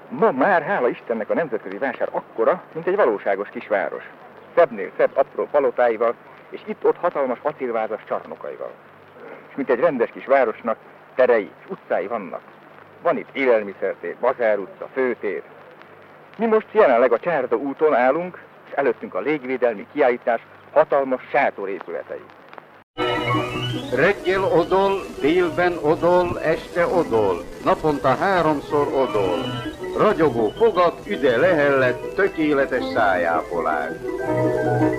Ma már, hála Istennek, a nemzetközi vásár akkora, mint egy valóságos kisváros. Szebbnél szebb apró palotáival, és itt-ott hatalmas acélvázas csarnokaival. És mint egy rendes kis városnak terei és utcái vannak. Van itt élelmiszertér, Bazár utca, főtér. Mi most jelenleg a Csárda úton állunk, és előttünk a légvédelmi kiállítás hatalmas sátorépületei. Reggel odol, délben odol, este odol, naponta 3-szor odol. Ragyogó fogat, üde lehellet, tökéletes szájápolás.